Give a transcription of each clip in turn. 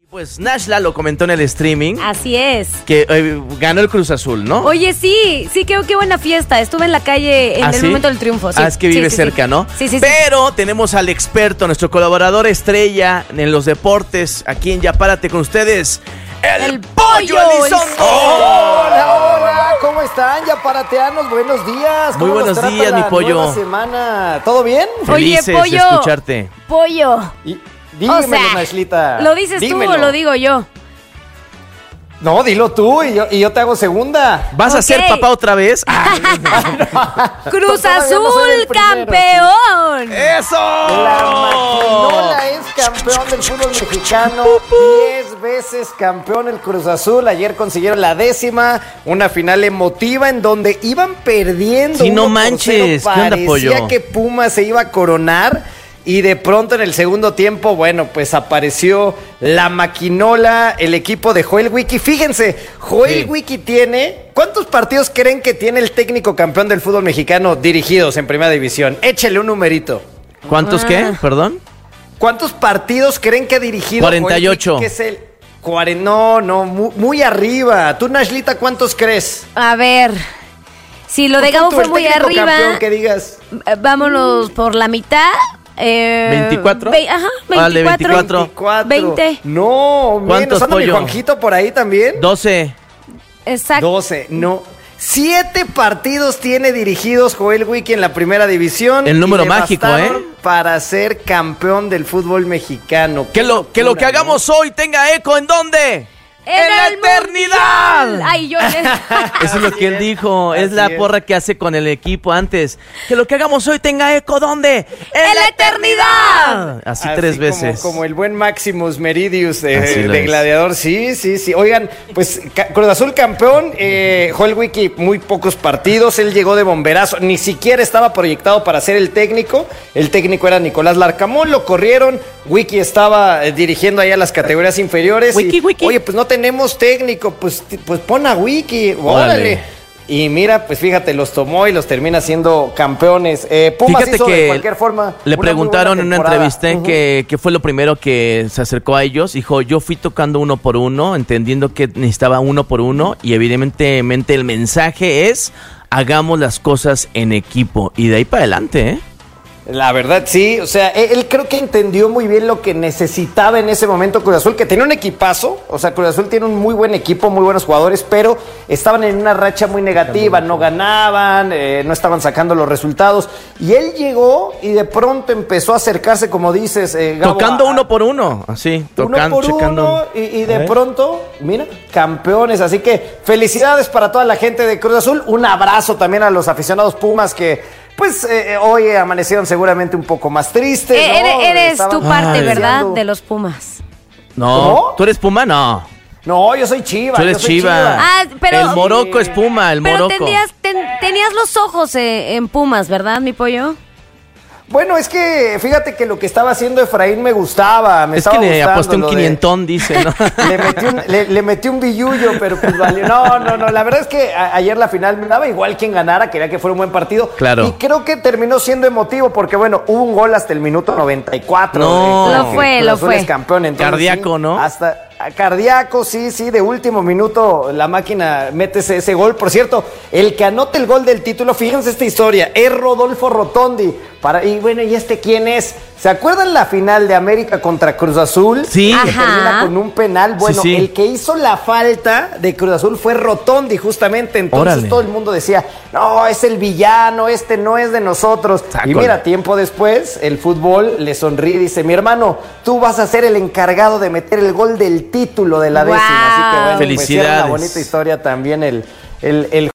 Pues Nashla lo comentó en el streaming. Así es. Que ganó el Cruz Azul, ¿no? Oye, sí, qué buena fiesta. Estuve en la calle en el momento del triunfo. Sí. Es que vive cerca, ¿no? Sí. Pero tenemos al experto, nuestro colaborador estrella en los deportes, aquí en Ya Párate con ustedes, el Pollo Elizondo. Hola, ¿cómo están? Ya parateanos, buenos días. Muy buenos días, mi Pollo. Nueva semana, ¿todo bien? Felices Oye, Pollo, de escucharte. Pollo. Dímelo, Nashlita. ¿Lo dices dímelo. tú o lo digo yo? No, dilo tú y yo te hago segunda. ¿Vas a ser papá otra vez? Cruz Todavía no soy el Azul, primero. campeón. ¡Eso! La Maquinola es campeón del fútbol mexicano, 10 veces campeón el Cruz Azul. Ayer consiguieron la 10ª, una final emotiva en donde iban perdiendo. Sí, no 1-0. manches, ¿qué onda, Pollo? Parecía que Pumas se iba a coronar. Y de pronto en el segundo tiempo, bueno, pues apareció la Maquinola, el equipo de Joel Wiki. Fíjense, Joel Wiki tiene... ¿Cuántos partidos creen que tiene el técnico campeón del fútbol mexicano dirigidos en Primera División? Échele un numerito. ¿Cuántos qué? ¿Perdón? ¿Cuántos partidos creen que ha dirigido 48. Joel Wiki, que es el... No, muy arriba. Tú, Nashlita, ¿cuántos crees? A ver, si lo de Gabo fue muy arriba, campeón, que digas. Vámonos por la mitad. 24. Ajá, 24. Vale, 24. 20. No, ¿Cuántos, ¿anda mi Pollo? Juanjito por ahí también? 12. Exacto. 12, no. 7 partidos tiene dirigidos Joel Wiki en la Primera División. El número y le mágico, bastaron para ser campeón del fútbol mexicano. Que lo que locura, hagamos hoy tenga eco, ¿en dónde? ¡En la el eternidad! mundial. Ay, yo Eso es lo que él dijo, es Así la es. porra que hace con el equipo antes. Que lo que hagamos hoy tenga eco, ¿dónde? ¡En la eternidad! Así 3 veces. Como el buen Maximus Meridius Así lo de es. Gladiador. Sí. Oigan, pues Cruz Azul campeón, Joel Wiki muy pocos partidos, él llegó de bomberazo, ni siquiera estaba proyectado para ser el técnico. El técnico era Nicolás Larcamón, lo corrieron. Wiki estaba dirigiendo allá las categorías inferiores. Wiki. Oye, pues no tenemos técnico, pues pon a Wiki, Órale. órale. Y mira, pues fíjate, los tomó y los termina siendo campeones. Pumas Fíjate hizo que de cualquier forma le una preguntaron muy en una buena entrevista temporada. que fue lo primero que se acercó a ellos. Dijo, yo fui tocando uno por uno, entendiendo que necesitaba uno por uno. Y evidentemente el mensaje es, hagamos las cosas en equipo. Y de ahí para adelante, ¿eh? La verdad, sí, o sea, él creo que entendió muy bien lo que necesitaba en ese momento Cruz Azul, que tenía un equipazo, o sea, Cruz Azul tiene un muy buen equipo, muy buenos jugadores, pero estaban en una racha muy negativa, no ganaban, no estaban sacando los resultados, y él llegó y de pronto empezó a acercarse, como dices, Gabo, Tocando uno por uno, así, tocando, uno por checando. uno, y de pronto, mira, campeones. Así que felicidades para toda la gente de Cruz Azul. Un abrazo también a los aficionados Pumas que, pues, hoy amanecieron seguramente un poco más tristes, ¿no? Eres Estaban tu parte, Ay. ¿verdad? deseando. De los Pumas. No, ¿Cómo? ¿tú eres Puma? No, No, yo soy Chiva. tú eres yo soy Chiva. Ah, pero- El Morocco es Puma, el Pero Morocco. tenías los ojos en Pumas, ¿verdad, mi pollo? Bueno, es que fíjate que lo que estaba haciendo Efraín me gustaba. Me Es que estaba le gustando aposté un lo de- quinientón, dice, ¿no? Le metí un billullo, pero pues valió. No. La verdad es que ayer la final me daba igual quien ganara, quería que fuera un buen partido. Claro. Y creo que terminó siendo emotivo porque, bueno, hubo un gol hasta el minuto 94. No. Lo fue, Cruz Azul fue. es campeón, entonces, Cardíaco, sí, ¿no? Hasta cardíaco, sí, de último minuto la máquina mete ese gol. Por cierto, el que anota el gol del título, fíjense esta historia, es Rodolfo Rotondi. Y bueno, ¿y este quién es? ¿Se acuerdan la final de América contra Cruz Azul? Sí. Que Ajá. termina con un penal. Bueno, Sí. el que hizo la falta de Cruz Azul fue Rotondi, justamente. Entonces Órale. todo el mundo decía, no, es el villano, este no es de nosotros. Sácalo. Y mira, tiempo después, el fútbol le sonríe y dice, mi hermano, tú vas a ser el encargado de meter el gol del título de la Guau. décima. Así que bueno, Felicidades. pues, era una bonita historia también el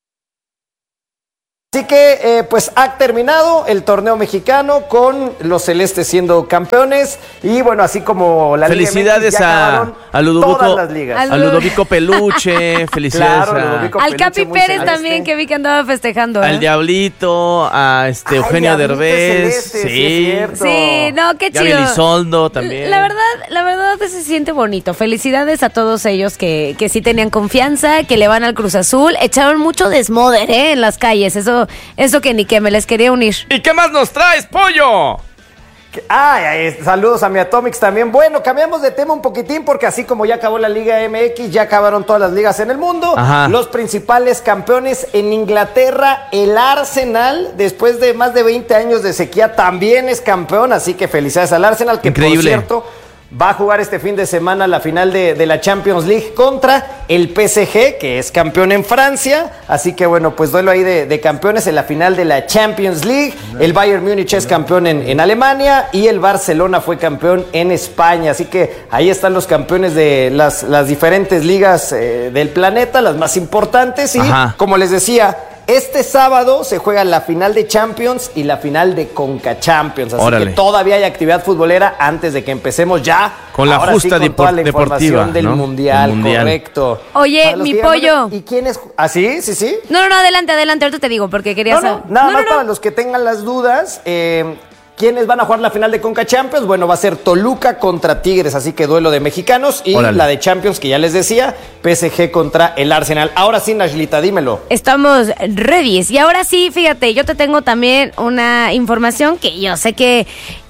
Así que, pues, ha terminado el torneo mexicano con los celestes siendo campeones. Y bueno, así como la Felicidades Liga MX, ya acabaron a Ludovico, todas las ligas. a Ludovico Peluche, felicidades Claro, Ludovico Al Peluche, Capi muy Pérez celeste. también, que vi que andaba festejando. al Diablito, a Eugenio Diablito Derbez, celeste, sí es cierto. Sí, no, qué Gaby chido. Elizondo también. La verdad se siente bonito. Felicidades a todos ellos que sí tenían confianza, que le van al Cruz Azul. Echaron mucho desmoder, en las calles. Eso que ni que me les quería unir. ¿Y qué más nos traes, pollo? Saludos a mi Atomics también. Bueno, cambiamos de tema un poquitín porque así como ya acabó la Liga MX, ya acabaron todas las ligas en el mundo. Ajá. Los principales campeones en Inglaterra, el Arsenal, después de más de 20 años de sequía, también es campeón, así que felicidades al Arsenal, que increíble. por cierto va a jugar este fin de semana la final de la Champions League contra el PSG, que es campeón en Francia. Así que bueno, pues duelo ahí de campeones en la final de la Champions League. El Bayern Múnich es campeón en Alemania y el Barcelona fue campeón en España. Así que ahí están los campeones de las diferentes ligas del planeta, las más importantes. Y como les decía, este sábado se juega la final de Champions y la final de Conca Champions. Así que todavía hay actividad futbolera antes de que empecemos ya. Con la justa toda la información del mundial, correcto. Oye, mi pollo. ¿Y quién es? ¿Ah, sí? ¿Sí? No, adelante, ahorita te digo, porque quería saber. Nada más para los que tengan las dudas, ¿quiénes van a jugar la final de Conca Champions? Bueno, va a ser Toluca contra Tigres, así que duelo de mexicanos. Y la de Champions, que ya les decía, PSG contra el Arsenal. Ahora sí, Nashlita, dímelo. Estamos ready. Y ahora sí, fíjate, yo te tengo también una información que yo sé que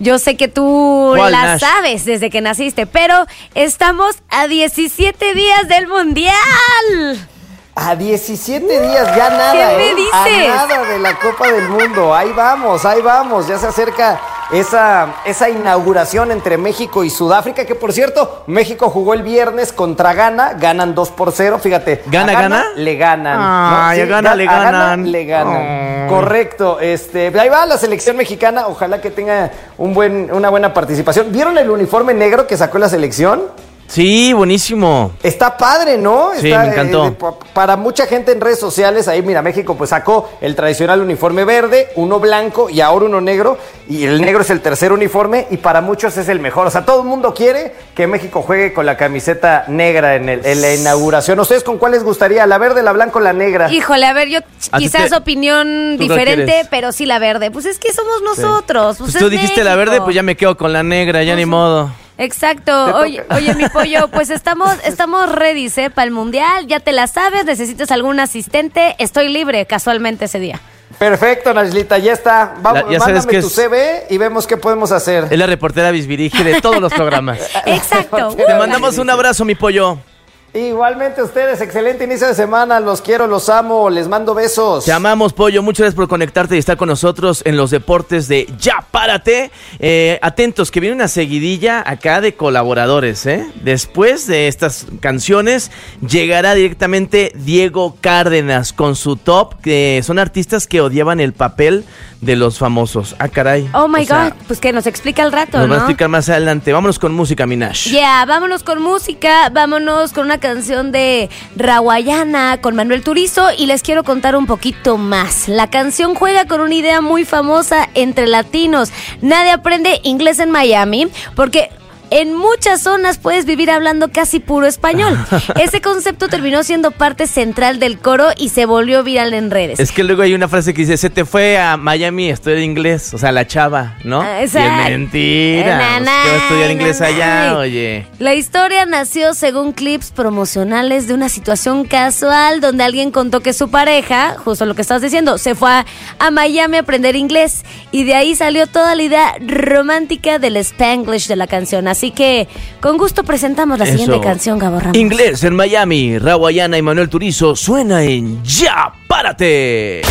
tú la sabes desde que naciste, pero estamos a 17 días del Mundial. A 17 días, ya nada. ¿Qué me dices? A nada de la Copa del Mundo. Ahí vamos. Ya se acerca esa inauguración entre México y Sudáfrica, que por cierto, México jugó el viernes contra Ghana, ganan 2-0, fíjate. ¿Gana? Le ganan. Ah, ya gana, le ganan. Le ganan. Correcto. Ahí va la selección mexicana, ojalá que tenga una buena participación. ¿Vieron el uniforme negro que sacó la selección? Sí, buenísimo. Está padre, ¿no? Sí, me encantó. Para mucha gente en redes sociales, ahí mira, México pues sacó el tradicional uniforme verde, uno blanco y ahora uno negro, y el negro es el tercer uniforme y para muchos es el mejor. O sea, todo el mundo quiere que México juegue con la camiseta negra en la inauguración. ¿Ustedes con cuál les gustaría? ¿La verde, la blanca o la negra? Híjole, a ver, yo quizás opinión diferente, pero sí la verde. Pues es que somos nosotros. Pues tú dijiste México. La verde, pues ya me quedo con la negra, ya ni modo. Exacto. Oye, mi pollo, pues estamos ready, para el Mundial, ya te la sabes, necesitas algún asistente, estoy libre casualmente ese día. Perfecto, Nashlita, ya está. Vamos, mándame tu CV y vemos qué podemos hacer. Es la reportera bisbirige de todos los programas. Exacto. Te mandamos un abrazo, mi pollo. Igualmente ustedes, excelente inicio de semana, los quiero, los amo, les mando besos. Te amamos, pollo, muchas gracias por conectarte y estar con nosotros en los deportes de Ya Párate. Atentos, que viene una seguidilla acá de colaboradores, Después de estas canciones llegará directamente Diego Cárdenas con su top, que son artistas que odiaban el papel de los famosos. Ah, caray. Oh my God, pues que nos explica al rato, nos va a explicar más adelante. Vámonos con música, Minash. Vámonos con música, vámonos con una canción de Rawayana con Manuel Turizo y les quiero contar un poquito más. La canción juega con una idea muy famosa entre latinos. Nadie aprende inglés en Miami porque en muchas zonas puedes vivir hablando casi puro español. Ese concepto terminó siendo parte central del coro y se volvió viral en redes. Es que luego hay una frase que dice, se te fue a Miami a estudiar inglés, o sea, la chava, ¿no? Y es mentira, que va a estudiar inglés allá, oye. La historia nació según clips promocionales de una situación casual donde alguien contó que su pareja, justo lo que estás diciendo, se fue a Miami a aprender inglés y de ahí salió toda la idea romántica del Spanglish de la canción. Así que con gusto presentamos la siguiente canción, Gabo Ramos. Inglés en Miami, Rawayana y Manuel Turizo suena en Ya Párate.